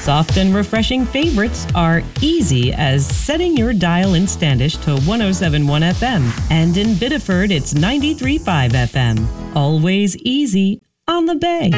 Soft and refreshing favorites are easy as setting your dial in Standish to 107.1 FM. And in Biddeford, it's 93.5 FM. Always easy on the Bay.